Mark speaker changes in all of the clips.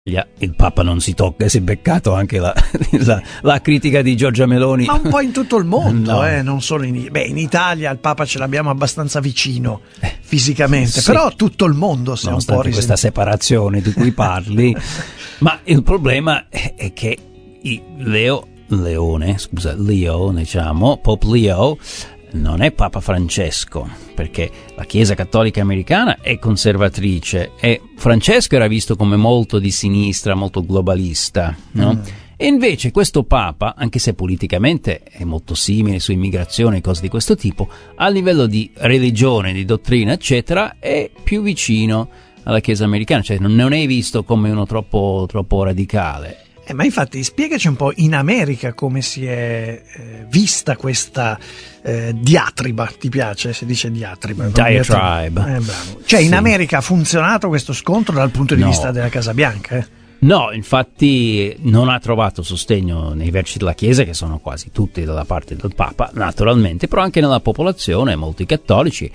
Speaker 1: Il Papa non si tocca, si è beccato anche la critica di Giorgia Meloni.
Speaker 2: Ma un po' in tutto il mondo,
Speaker 1: No.
Speaker 2: non solo in Italia il Papa ce l'abbiamo abbastanza vicino fisicamente,
Speaker 1: sì.
Speaker 2: però tutto il mondo si è un po'
Speaker 1: Nonostante questa separazione di cui parli. Ma il problema è che Leo, diciamo, Pope Leo, non è Papa Francesco, perché la Chiesa Cattolica Americana è conservatrice e Francesco era visto come molto di sinistra, molto globalista, no? E invece questo Papa, anche se politicamente è molto simile su immigrazione e cose di questo tipo, a livello di religione, di dottrina, eccetera, è più vicino alla Chiesa americana, cioè non è visto come uno troppo radicale.
Speaker 2: Ma infatti spiegaci un po' in America come si è vista questa diatriba, ti piace? Si dice diatriba?
Speaker 1: Diatribe.
Speaker 2: Bravo. Cioè in America ha funzionato questo scontro dal punto di vista della Casa Bianca?
Speaker 1: No, infatti non ha trovato sostegno nei vertici della Chiesa, che sono quasi tutti dalla parte del Papa, naturalmente, però anche nella popolazione, molti cattolici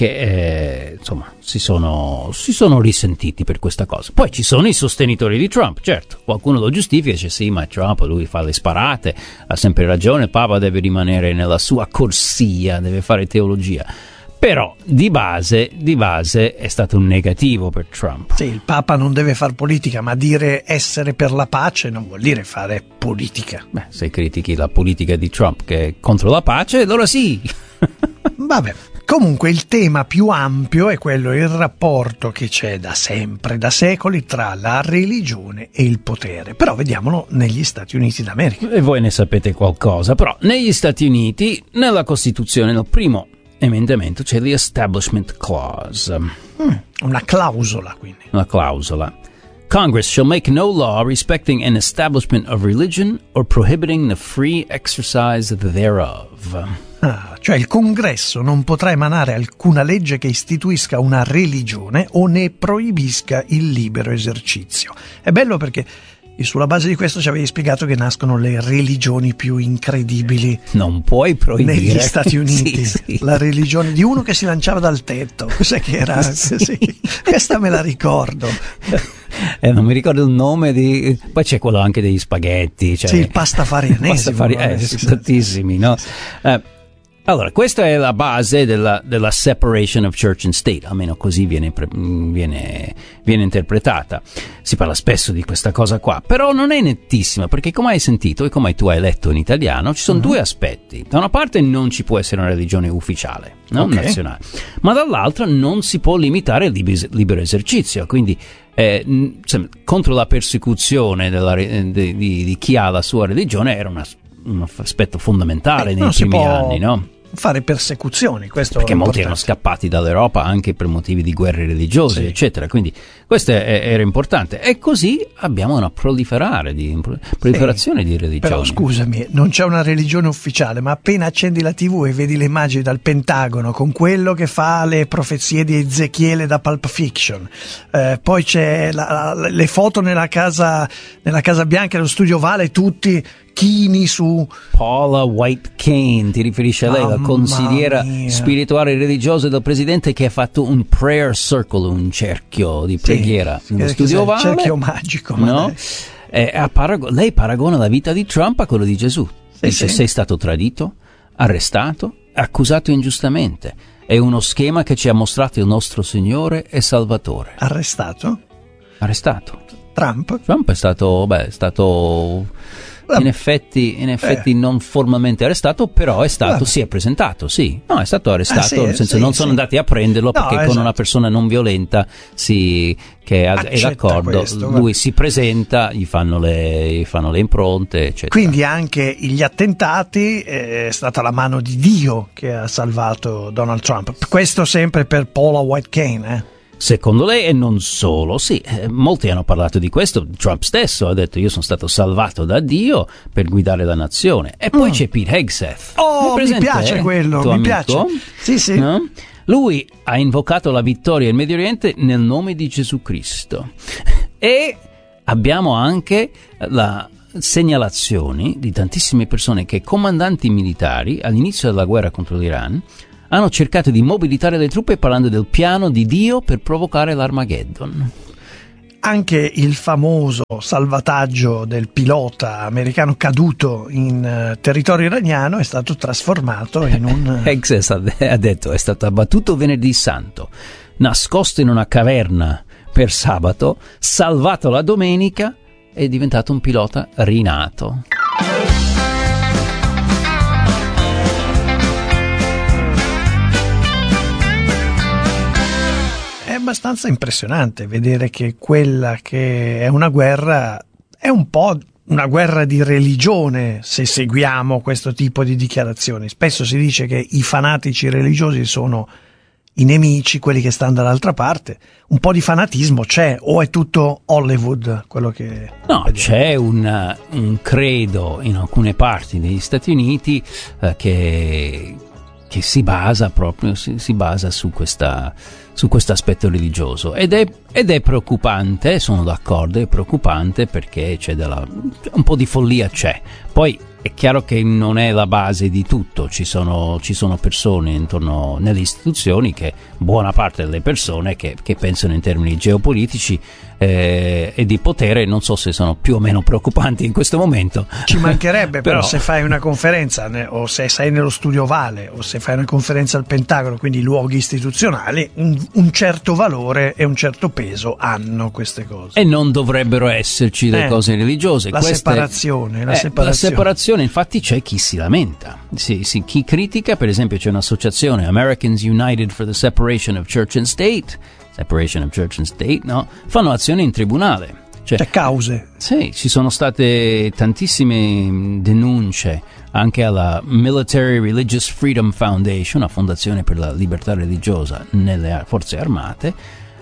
Speaker 1: che insomma si sono risentiti per questa cosa. Poi ci sono i sostenitori di Trump, certo, qualcuno lo giustifica, dice sì, ma Trump, lui fa le sparate, ha sempre ragione, il Papa deve rimanere nella sua corsia, deve fare teologia. Però di base è stato un negativo per Trump.
Speaker 2: Sì, il Papa non deve fare politica, ma dire essere per la pace non vuol dire fare politica.
Speaker 1: Beh, se critichi la politica di Trump che è contro la pace, allora sì.
Speaker 2: Vabbè, comunque il tema più ampio è il rapporto che c'è da sempre, da secoli, tra la religione e il potere. Però vediamolo negli Stati Uniti d'America.
Speaker 1: E voi ne sapete qualcosa, però negli Stati Uniti, nella Costituzione, nel primo emendamento c'è l'Establishment Clause.
Speaker 2: Una clausola, quindi.
Speaker 1: Una clausola. Congress shall make no law respecting an establishment of religion or prohibiting the free exercise thereof.
Speaker 2: Cioè il Congresso non potrà emanare alcuna legge che istituisca una religione o ne proibisca il libero esercizio. È bello perché sulla base di questo ci avevi spiegato che nascono le religioni più incredibili.
Speaker 1: Non puoi proibire.
Speaker 2: Negli Stati Uniti.
Speaker 1: Sì.
Speaker 2: La religione di uno che si lanciava dal tetto. Cos'è che era? Sì. Questa me la ricordo.
Speaker 1: Non mi ricordo il nome di... Poi c'è quello anche degli spaghetti. Cioè...
Speaker 2: Sì, il pastafarianesimo.
Speaker 1: Tantissimi, no? Allora, questa è la base della separation of church and state, almeno così viene interpretata. Si parla spesso di questa cosa qua, però non è nettissima, perché come hai sentito e come tu hai letto in italiano, ci sono due aspetti. Da una parte non ci può essere una religione ufficiale, no? Nazionale, ma dall'altra non si può limitare il libero esercizio, quindi contro la persecuzione di chi ha la sua religione era un aspetto fondamentale nei primi anni, no?
Speaker 2: Fare persecuzioni, questo
Speaker 1: perché molti erano scappati dall'Europa anche per motivi di guerre religiose, eccetera, quindi questo era importante, e così abbiamo una proliferazione di religioni.
Speaker 2: Però scusami, non c'è una religione ufficiale, ma appena accendi la TV e vedi le immagini dal Pentagono con quello che fa le profezie di Ezechiele da Pulp Fiction, poi c'è le foto nella casa Bianca, nello studio Ovale, tutti chini su
Speaker 1: Paula White Cain, ti riferisci a lei, la consigliera spirituale e religiosa del presidente, che ha fatto un prayer circle, un cerchio di preghiera nello studio Ovale,
Speaker 2: cerchio magico,
Speaker 1: no? Lei paragona la vita di Trump a quello di Gesù. Dice: sei stato tradito, arrestato, accusato ingiustamente. È uno schema che ci ha mostrato il nostro Signore e Salvatore.
Speaker 2: Arrestato? Trump
Speaker 1: è stato in effetti non formalmente arrestato, è stato, si è presentato, è stato arrestato, nel senso non sono andati a prenderlo, perché con una persona non violenta che è d'accordo,
Speaker 2: questo,
Speaker 1: lui si presenta, gli fanno le impronte, eccetera.
Speaker 2: Quindi anche gli attentati è stata la mano di Dio che ha salvato Donald Trump. Questo sempre per Paula White Cain,
Speaker 1: Secondo lei, e non solo, molti hanno parlato di questo, Trump stesso ha detto: io sono stato salvato da Dio per guidare la nazione. E poi c'è Pete Hegseth.
Speaker 2: Mi piace quello, mi piace. Sì.
Speaker 1: No? Lui ha invocato la vittoria in Medio Oriente nel nome di Gesù Cristo. E abbiamo anche la segnalazioni di tantissime persone che comandanti militari all'inizio della guerra contro l'Iran hanno cercato di mobilitare le truppe parlando del piano di Dio per provocare l'Armageddon.
Speaker 2: anche il famoso salvataggio del pilota americano caduto in territorio iraniano è stato trasformato in un...
Speaker 1: Exes ha detto è stato abbattuto venerdì santo, nascosto in una caverna per sabato, salvato la domenica, è diventato un pilota rinato.
Speaker 2: È abbastanza impressionante vedere che quella che è una guerra è un po' una guerra di religione, se seguiamo questo tipo di dichiarazioni. Spesso si dice che i fanatici religiosi sono i nemici, quelli che stanno dall'altra parte. Un po' di fanatismo c'è, o è tutto Hollywood quello che...
Speaker 1: No,
Speaker 2: vediamo?
Speaker 1: c'è un credo in alcune parti degli Stati Uniti che si basa proprio si basa su questo aspetto religioso ed è preoccupante, sono d'accordo, è preoccupante perché c'è un po' di follia c'è. Poi è chiaro che non è la base di tutto, ci sono persone intorno nelle istituzioni, che buona parte delle persone che pensano in termini geopolitici e di potere, non so se sono più o meno preoccupanti in questo momento.
Speaker 2: Ci mancherebbe, però se fai una conferenza o se sei nello studio Ovale o se fai una conferenza al Pentagono, quindi luoghi istituzionali, un certo valore e un certo peso hanno queste cose.
Speaker 1: E non dovrebbero esserci le cose religiose.
Speaker 2: La separazione.
Speaker 1: La separazione, infatti c'è chi si lamenta, chi critica. Per esempio c'è un'associazione, Americans United for the Separation of Church and State, no? Fanno azione in tribunale.
Speaker 2: Cioè cause.
Speaker 1: Sì, ci sono state tantissime denunce anche alla Military Religious Freedom Foundation, una fondazione per la libertà religiosa nelle forze armate,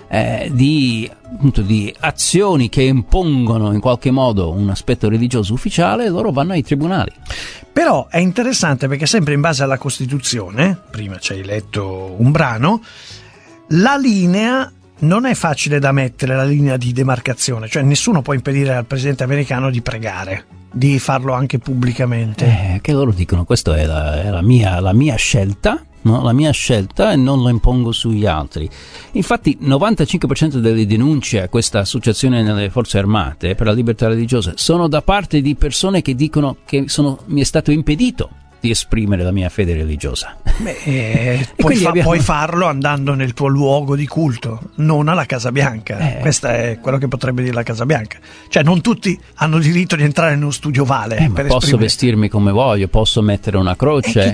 Speaker 1: di azioni che impongono in qualche modo un aspetto religioso ufficiale, e loro vanno ai tribunali.
Speaker 2: Però è interessante perché sempre in base alla Costituzione, prima ci hai letto un brano, la linea non è facile da mettere, la linea di demarcazione, cioè nessuno può impedire al presidente americano di pregare, di farlo anche pubblicamente.
Speaker 1: Che loro dicono, questa è la mia scelta, no? La mia scelta, e non la impongo sugli altri. Infatti 95% delle denunce a questa associazione nelle forze armate per la libertà religiosa sono da parte di persone che dicono che mi è stato impedito di esprimere la mia fede religiosa.
Speaker 2: Puoi farlo andando nel tuo luogo di culto, non alla Casa Bianca. Questo è quello che potrebbe dire la Casa Bianca. Cioè non tutti hanno diritto di entrare in uno studio Ovale.
Speaker 1: Ma posso vestirmi come voglio, posso mettere una croce,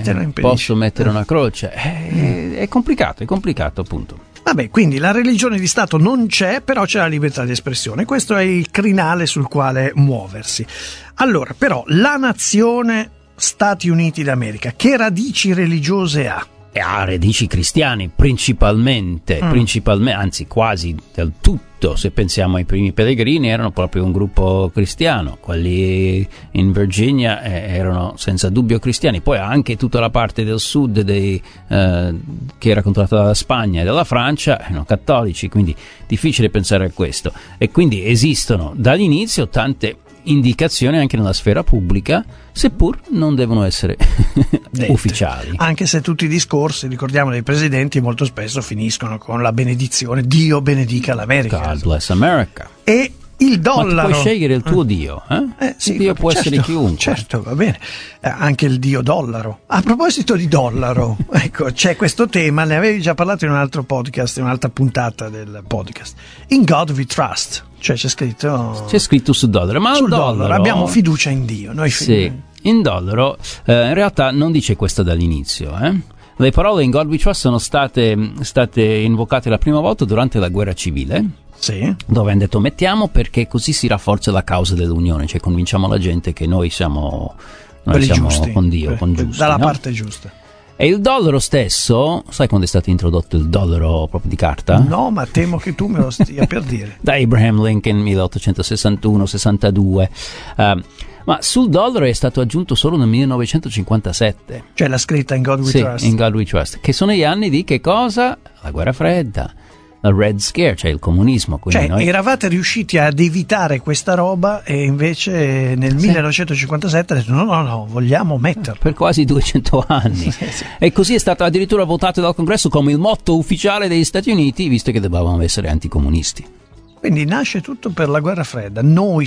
Speaker 1: è complicato appunto.
Speaker 2: Vabbè, quindi la religione di Stato non c'è, però c'è la libertà di espressione. Questo è il crinale sul quale muoversi. Allora, però, la nazione Stati Uniti d'America, che radici religiose ha?
Speaker 1: Ha radici cristiane principalmente, anzi quasi del tutto. Se pensiamo ai primi pellegrini, erano proprio un gruppo cristiano. Quelli in Virginia erano senza dubbio cristiani. Poi anche tutta la parte del sud che era controllata dalla Spagna e dalla Francia erano cattolici, quindi difficile pensare a questo. E quindi esistono dall'inizio tante indicazioni anche nella sfera pubblica, seppur non devono essere ufficiali.
Speaker 2: Anche se tutti i discorsi, ricordiamo, dei presidenti molto spesso finiscono con la benedizione: Dio benedica l'America.
Speaker 1: God bless America.
Speaker 2: E il dollaro.
Speaker 1: Ma tu puoi scegliere il tuo Dio,
Speaker 2: sì,
Speaker 1: Dio può essere chiunque.
Speaker 2: Certo, va bene. Anche il Dio dollaro. A proposito di dollaro, ecco, c'è questo tema, ne avevi già parlato in un altro podcast, in un'altra puntata del podcast. In God we trust. Cioè c'è scritto sul dollaro, ma
Speaker 1: sul dollaro
Speaker 2: abbiamo fiducia in Dio. Noi
Speaker 1: sì, in dollaro in realtà non dice questo dall'inizio. Le parole in God we trust sono state invocate la prima volta durante la guerra civile.
Speaker 2: Sì.
Speaker 1: Dove hanno detto mettiamo, perché così si rafforza la causa dell'unione, cioè convinciamo la gente che noi siamo
Speaker 2: giusti,
Speaker 1: con Dio, con giusti,
Speaker 2: dalla
Speaker 1: no?
Speaker 2: parte giusta.
Speaker 1: E il dollaro stesso, sai quando è stato introdotto il dollaro proprio di carta?
Speaker 2: No, ma temo che tu me lo stia per dire.
Speaker 1: Da Abraham Lincoln 1861-62. Ma sul dollaro è stato aggiunto solo nel 1957.
Speaker 2: Cioè la scritta in God we trust.
Speaker 1: In God we trust, che sono gli anni di che cosa? La guerra fredda, la Red Scare, cioè il comunismo.
Speaker 2: Cioè eravate riusciti ad evitare questa roba e invece nel 1957 avete detto no, vogliamo metterlo.
Speaker 1: Per quasi 200 anni. Sì. E così è stato addirittura votato dal Congresso come il motto ufficiale degli Stati Uniti, visto che dovevamo essere anticomunisti.
Speaker 2: Quindi nasce tutto per la guerra fredda. Noi